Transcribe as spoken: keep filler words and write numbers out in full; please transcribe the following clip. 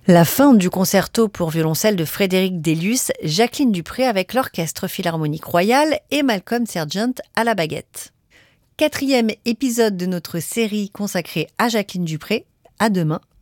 La fin du concerto pour violoncelle de Frédéric Delius, Jacqueline Dupré avec l'Orchestre Philharmonique Royal et Malcolm Sargent à la baguette. Quatrième épisode de notre série consacrée à Jacqueline Dupré. À demain